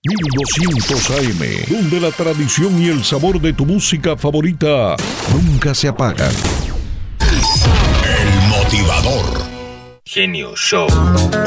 1200 AM, donde la tradición y el sabor de tu música favorita nunca se apagan. El Motivador. Genio Show.